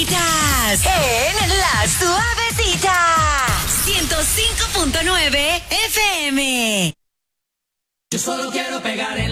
Estás en La Suavecita 105.9 FM. Yo solo quiero pegar en